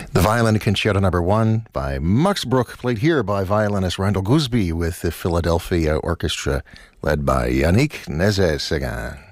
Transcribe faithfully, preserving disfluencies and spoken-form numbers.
The Violin Concerto Number One by Max Bruch, played here by violinist Randall Gooseby with the Philadelphia Orchestra, led by Yannick Nézet-Séguin.